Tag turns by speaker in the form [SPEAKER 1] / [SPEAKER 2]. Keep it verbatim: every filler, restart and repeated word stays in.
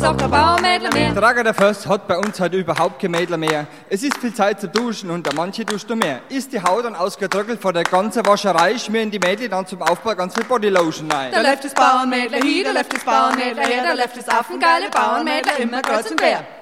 [SPEAKER 1] auch kein Bauernmädler mehr.
[SPEAKER 2] Trager der Förster hat bei uns heute überhaupt kein Mädler mehr. Es ist viel Zeit zu duschen und der manche duscht nur mehr. Ist die Haut dann ausgetrocknet vor der ganzen Wascherei, schmieren die Mädchen dann zum Aufbau ganz viel Bodylotion rein.
[SPEAKER 1] Da läuft das Bauernmädler hin, da läuft das Bauernmädler her, da läuft das affengeile Bauernmädler immer kreuz und quer.